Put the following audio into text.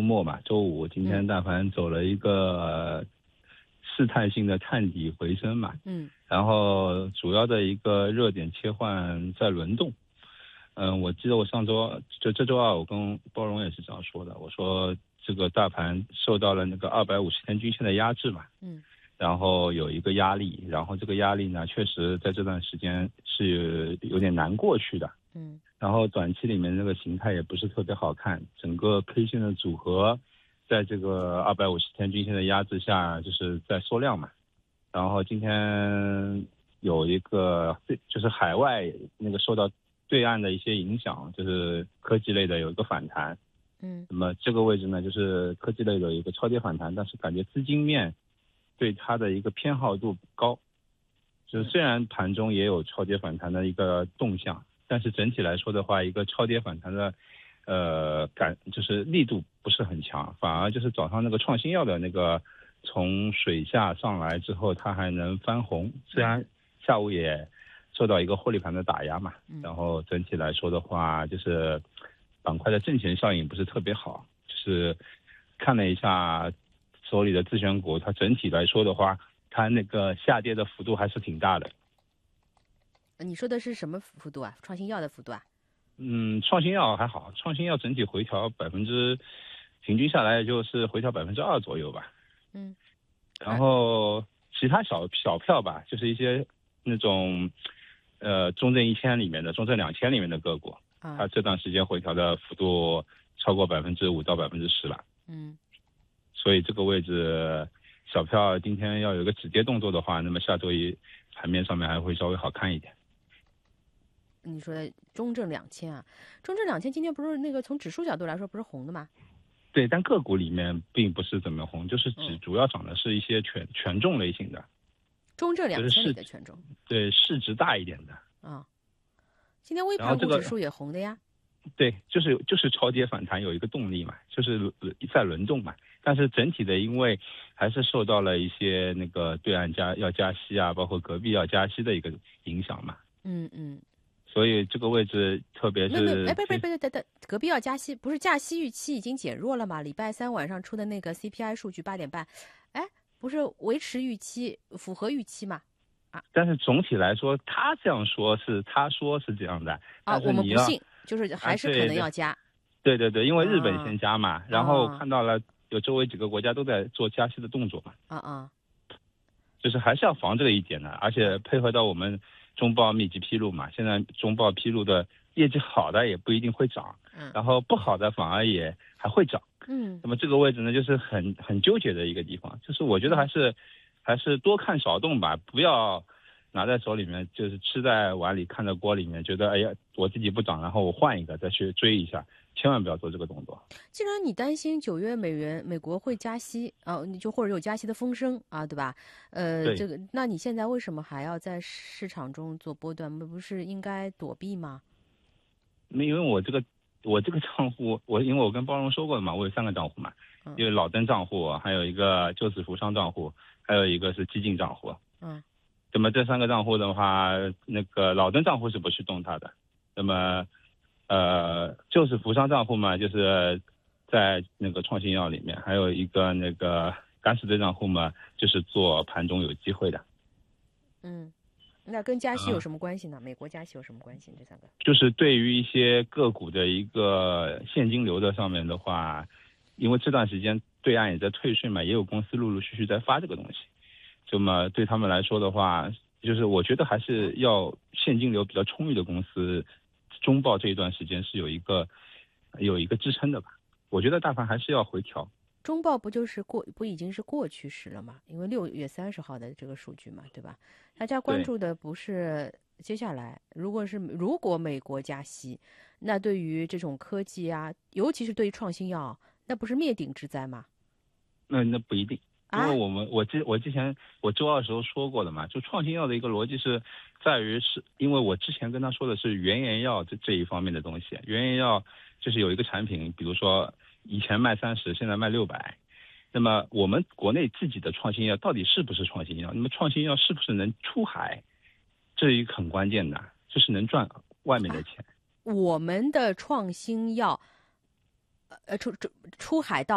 末嘛，周五今天大盘走了一个试探性的探底回升嘛，然后主要的一个热点切换在轮动。我记得我上周就这周二我跟包荣也是这样说的，我说这个大盘受到了那个250天均线的压制嘛，然后有一个压力，然后这个压力呢确实在这段时间是有点难过去的，然后短期里面这个形态也不是特别好看，整个 K 线的组合在这个250天均线的压制下就是在缩量嘛，然后今天有一个就是海外那个受到对岸的一些影响，就是科技类的有一个反弹，那么这个位置呢就是科技类的一个超跌反弹，但是感觉资金面对它的一个偏好度不高，就是虽然盘中也有超跌反弹的一个动向，但是整体来说的话，一个超跌反弹的就是力度不是很强，反而就是早上那个创新药的那个从水下上来之后，它还能翻红，虽然下午也受到一个获利盘的打压嘛，然后整体来说的话，就是板块的挣钱效应不是特别好，就是看了一下手里的自选股，它整体来说的话，它那个下跌的幅度还是挺大的。 你说的是什么幅度啊？创新药的幅度啊？ 创新药还好，创新药整体回调平均下来就是回调2%左右吧。然后其他小票吧，就是一些那种中证1000里面的、中证2000里面的个股，它这段时间回调的幅度超过5%到10%了。所以这个位置小票今天要有个止跌动作的话，那么下周一盘面上面还会稍微好看一点。 你说的中证2000啊，中证2000今天不是那个从指数角度来说不是红的吗？ 对，但个股里面并不是怎么红，就是主要涨的是一些权重类型的。 中证2000里的权重， 对，市值大一点的。 今天微盘股指数也红的呀。 对，就是超跌反弹有一个动力嘛，就是在轮动嘛。但是整体的，因为还是受到了一些那个对岸要加息啊，包括隔壁要加息的一个影响嘛。所以这个位置，特别是等，隔壁要加息，不是加息预期已经减弱了吗？礼拜三晚上出的那个 CPI 数据8点半，不是维持预期，符合预期嘛？ 但是总体来说，他说是这样的但是我们不信，就是还是可能要加。 对，因为日本先加嘛，然后看到了有周围几个国家都在做加息的动作嘛。就是还是要防这个一点的，而且配合到我们中报密集披露嘛，现在中报披露的业绩好的也不一定会涨，然后不好的反而也还会涨。那么这个位置呢，就是很纠结的一个地方，就是我觉得还是多看少动吧，不要拿在手里面，就是吃在碗里看在锅里面，觉得哎呀我自己不涨，然后我换一个再去追一下，千万不要做这个动作。 既然你担心9月美国会加息你就或者有加息的风声对吧？这个，那你现在为什么还要在市场中做波段？不是应该躲避吗？ 因为我这个账户，因为我跟包荣说过的嘛，我有3个账户嘛，因为老登账户，还有一个救死扶伤账户，还有一个是基金账户。那么这3个账户的话，那个老登账户是不去动它的。那么救死扶伤账户嘛，就是在那个创新药里面，还有一个那个敢死队账户嘛，就是做盘中有机会的。 那跟加息有什么关系呢？美国加息有什么关系？这3个就是对于一些个股的一个现金流的上面的话，因为这段时间对岸也在退税嘛，也有公司陆陆续续在发这个东西，那么对他们来说的话，就是我觉得还是要现金流比较充裕的公司，中报这一段时间是有一个支撑的吧。我觉得大盘还是要回调。 中报不已经是过去时了嘛？因为6月30号的这个数据嘛，对吧？大家关注的不是接下来，如果美国加息，那对于这种科技尤其是对于创新药，那不是灭顶之灾吗？ 那不一定，因为我之前周二的时候说过的嘛，就创新药的一个逻辑是在于因为我之前跟他说的是原研药这一方面的东西，原研药就是有一个产品，比如说以前卖30，现在卖600。那么我们国内自己的创新药到底是不是创新药？那么创新药是不是能出海？这一个很关键的，就是能赚外面的钱。 我们的创新药，出海到